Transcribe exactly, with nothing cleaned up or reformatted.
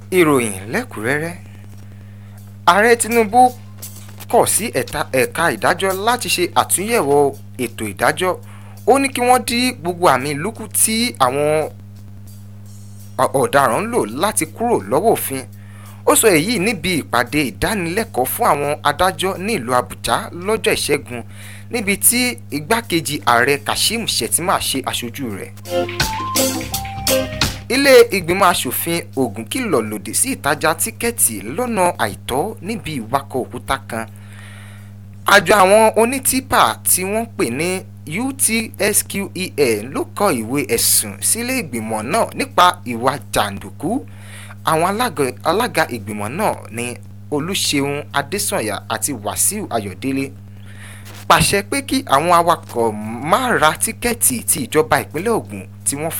Ìròyìn lẹ́kùnrẹ́rẹ́. Ààrẹ Tinubu kọ̀ sí ẹ̀ka ìdájọ́ láti ṣe àtúnyẹ̀wò ètò ìdájọ́. Ó ní kí wọ́n dí gbogbo àmì ìlùkù tí àwọn ọ̀daràn ń lò láti kúrò lọ́wọ́ òfin. Ó sọ èyí níbi ìpàdé ìdánilẹ́kọ̀ọ́ fún àwọn adájọ́ ní ìlú Àbújá lọ́jọ́ Ìṣẹ́gun, níbi tí igbákejì ààrẹ Kashim Shettima ṣe aṣojú rẹ̀. Ilé ìgbìmọ̀ aṣòfin Ògùn kìlọ̀ lòdì sí ìtajà tíkẹ́ẹ̀tì lọ́nà àìtọ́ níbi ìwakọ̀ òkúta kan. Àjọ àwọn onítìpà tí wọ́n pè ní U T S Q E N ló kọ ìwé ẹ̀sùn sílé ìgbìmọ̀ náà nípa ìwà jàǹdùkú. Àwọn alága ìgbìmọ̀ náà ní Olúṣeun Adésànyà àti Wàsíù Ayọ̀délé pàṣẹ pé kí àwọn awakọ̀ má ra tíkẹ́ẹ̀tì tí ìjọba ìpínlẹ̀ Ògùn tí wọ́n